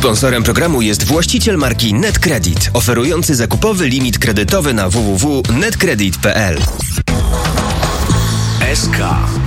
Sponsorem programu jest właściciel marki NetCredit, oferujący zakupowy limit kredytowy na www.netcredit.pl. SK